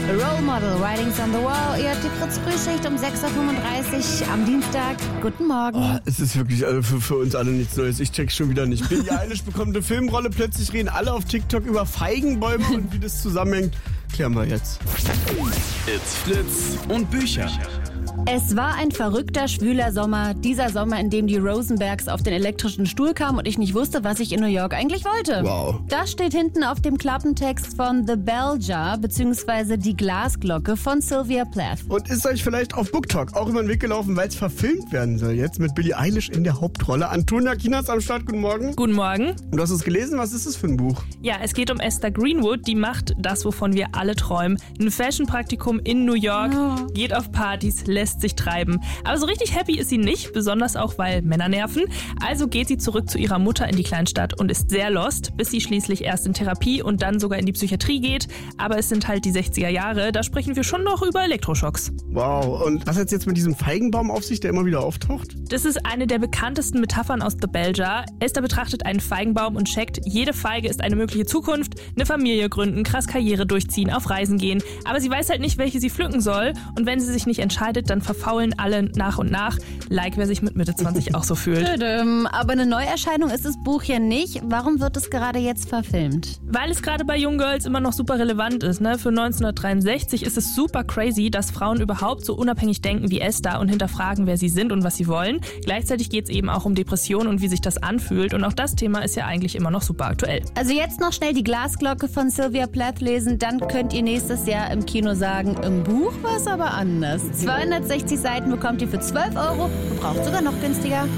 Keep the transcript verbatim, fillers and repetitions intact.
Role Model, Writings on the Wall. Ihr hört die Fritz-Frühschicht um sechs Uhr fünfunddreißig am Dienstag. Guten Morgen. Oh, es ist wirklich also für, für uns alle nichts Neues. Ich check's schon wieder nicht. Billie Eilish bekommt eine Filmrolle. Plötzlich reden alle auf TikTok über Feigenbäume und wie das zusammenhängt, klären wir jetzt. It's Fritz und Bücher. Es war ein verrückter, schwüler Sommer. Dieser Sommer, in dem die Rosenbergs auf den elektrischen Stuhl kamen und ich nicht wusste, was ich in New York eigentlich wollte. Wow. Das steht hinten auf dem Klappentext von The Bell Jar, beziehungsweise Die Glasglocke von Sylvia Plath. Und ist euch vielleicht auf BookTok auch über den Weg gelaufen, weil es verfilmt werden soll jetzt mit Billie Eilish in der Hauptrolle. Antonia Kienast am Start, guten Morgen. Guten Morgen. Und du hast es gelesen, was ist das für ein Buch? Ja, es geht um Esther Greenwood, die macht das, wovon wir alle träumen. Ein Fashion-Praktikum in New York, Oh. geht auf Partys, lässt sich treiben. Aber so richtig happy ist sie nicht, besonders auch, weil Männer nerven. Also geht sie zurück zu ihrer Mutter in die Kleinstadt und ist sehr lost, bis sie schließlich erst in Therapie und dann sogar in die Psychiatrie geht. Aber es sind halt die sechziger Jahre, da sprechen wir schon noch über Elektroschocks. Wow. Und was hat's jetzt mit diesem Feigenbaum auf sich, der immer wieder auftaucht? Das ist eine der bekanntesten Metaphern aus The Bell Jar. Esther betrachtet einen Feigenbaum und checkt, jede Feige ist eine mögliche Zukunft, eine Familie gründen, krass Karriere durchziehen, auf Reisen gehen. Aber sie weiß halt nicht, welche sie pflücken soll. Und wenn sie sich nicht entscheidet, dann verfaulen alle nach und nach. Like, wer sich mit Mitte zwanzig auch so fühlt. Tüdüm. Aber eine Neuerscheinung ist das Buch ja nicht. Warum wird es gerade jetzt verfilmt? Weil es gerade bei Young Girls immer noch super relevant ist. Ne? Für neunzehnhundertdreiundsechzig ist es super crazy, dass Frauen überhaupt so unabhängig denken wie Esther und hinterfragen, wer sie sind und was sie wollen. Gleichzeitig geht es eben auch um Depressionen und wie sich das anfühlt. Und auch das Thema ist ja eigentlich immer noch super aktuell. Also jetzt noch schnell die Glasglocke von Sylvia Plath lesen, dann könnt ihr nächstes Jahr im Kino sagen, im Buch war es aber anders. zweihundertsechzig Seiten bekommt ihr für zwölf Euro, braucht sogar noch günstiger.